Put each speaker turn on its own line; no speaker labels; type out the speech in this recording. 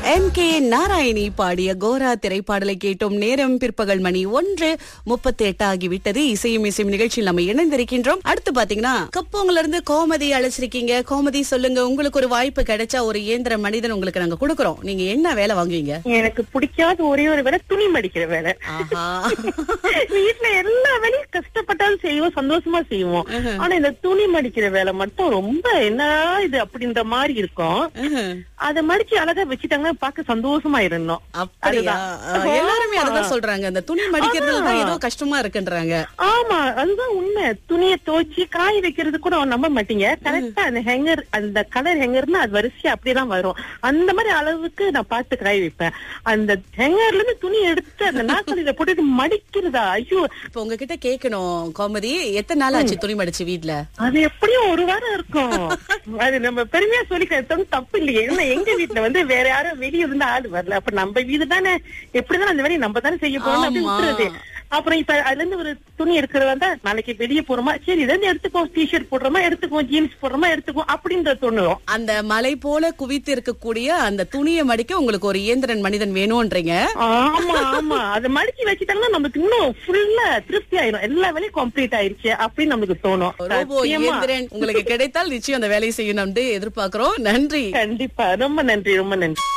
NK. Narayani பாடிய கோரா திரைப்பாடலை கேட்டோம். நேரம் பிற்பகல் மணி 1:38 ஆகிவிட்டது. இசையும் இசையும் நிகழ்ச்சியில் நம்ம இணைந்திருக்கின்றோம். அடுத்து பாத்தீங்கன்னா கப்போங்கல இருந்து கோமதி அழைச்சிருக்கீங்க. கோமதி, சொல்லுங்க, உங்களுக்கு ஒரு வாய்ப்பு கிடைச்சா ஒரு இயந்திர மனிதன் உங்களுக்கு நாங்க கொடுக்கறோம். நீங்க என்ன வேலை வாங்குவீங்க?
எனக்கு பிடிக்காத ஒரே ஒரு வேலை துணி மடிக்கிற வேலை. வீட்டுல எல்லா வேலையும் கஷ்டப்பட்டாலும் செய்வோம், சந்தோஷமா செய்வோம். ஆனா இந்த துணி மடிக்கிற வேலை மட்டும் ரொம்ப என்ன இது அப்படின்ற மாதிரி இருக்கும். அத மடிச்சு அழகா வச்சுட்டாங்கன்னா பாக்க சந்தோஷமா இருந்தோம்.
அப்படியா? எல்லாருமே அதான் சொல்றாங்க, அந்த துணி மடிக்கிறதுலதான் ஏதோ கஷ்டமா இருக்குன்றாங்க.
ஆமா, அதுதான் உண்மை. துணியை துவைச்சு காய வைக்கிறது கூட நம்ப மாட்டீங்க. கரெக்டா அந்த ஹேங்கர், அந்த கலர் ஹேங்கர்னா அது வரிசையா அப்படியேதான் வரும். அந்த மாதிரி அளவுக்கு நான் பார்த்து காய வைப்பேன். அந்த ஹேங்கர்ல இருந்து துணி எடுத்து அந்த நாற்காலியில போட்டுட்டு மடிக்கிறதா, ஐயோ.
இப்ப உங்ககிட்ட கேட்கணும் கோமதி, எத்தனை நாள் ஆச்சு துணி மடிச்சு வீட்டுல?
அது எப்படியும் ஒரு வாரம் இருக்கும். அது நம்ம பெருமையா சொல்லிக்கிறது தப்பு இல்லையே. ஏன்னா எங்க வீட்டுல வேற யாரும் வெளியே இருந்து ஆள் வரல. அப்ப நம்ம வீடு தானே, எப்படிதான் அந்த வேலையை நம்ம தானே செய்ய போறோம் அப்படின்னு விட்டுறது. அப்புறம் இப்ப அதுல இருந்து ஒரு துணி எடுக்கிறதா, நாளைக்கு வெளியே போறோமா, சரி இதை எடுத்துக்கோ, டிஷர்ட் போடுறோமா எடுத்துக்கோ, ஜீன்ஸ் போடுறோமா எடுத்துக்கோ அப்படின்ற தோணுவோம்.
அந்த மலை போல குவித்து இருக்கக்கூடிய அந்த துணியை மடிக்க உங்களுக்கு ஒரு இயந்திரன் மனிதன் வேணும்ன்றீங்க.
ஆமா ஆமா, அதை மடிச்சு வச்சுட்டாங்கன்னா நமக்கு இன்னும் ஃபுல்லா திருப்தி ஆயிரும். எல்லா வேலையும் கம்ப்ளீட் ஆயிருச்சு அப்படின்னு நமக்கு தோணும்.
ரோபோ இயந்திரன் உங்களுக்கு கிடைத்தால் நிச்சயம் அந்த வேலையை செய்யணும் எதிர்பார்க்கிறோம். நன்றி.
கண்டிப்பா, ரொம்ப நன்றி, ரொம்ப நன்றி.